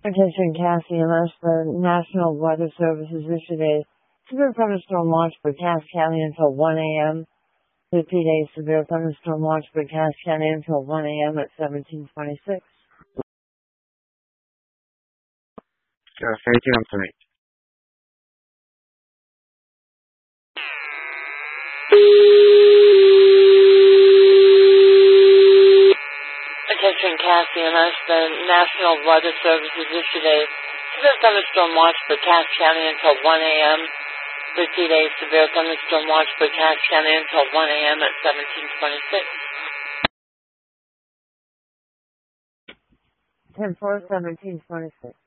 Attention Cassie and the National Weather Service has issued a severe thunderstorm watch for Cass County until 1 a.m. 50-day severe thunderstorm watch for Cass County until 1 a.m. at 1726. Thank you, Anthony. Attention Cassie and the National Weather Service has issued a severe thunderstorm watch for Cass County until 1 a.m. 50-day severe thunderstorm watch for Cass County until 1 a.m. at 1726. 10-4-1726.